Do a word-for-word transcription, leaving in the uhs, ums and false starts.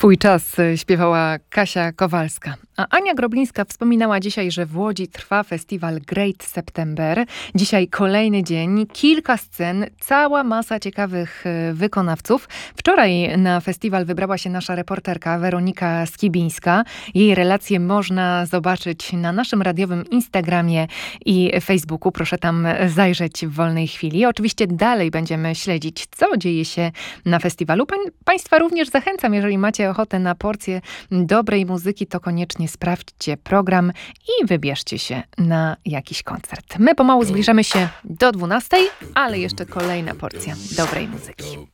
Twój czas śpiewała Kasia Kowalska. A Ania Groblińska wspominała dzisiaj, że w Łodzi trwa festiwal Great September. Dzisiaj kolejny dzień, kilka scen, cała masa ciekawych wykonawców. Wczoraj na festiwal wybrała się nasza reporterka Weronika Skibińska. Jej relacje można zobaczyć na naszym radiowym Instagramie i Facebooku. Proszę tam zajrzeć w wolnej chwili. Oczywiście dalej będziemy śledzić, co dzieje się na festiwalu. Pań, państwa również zachęcam, jeżeli macie ochotę na porcję dobrej muzyki, to koniecznie sprawdźcie program i wybierzcie się na jakiś koncert. My pomału zbliżamy się do dwunastej, ale jeszcze kolejna porcja dobrej muzyki.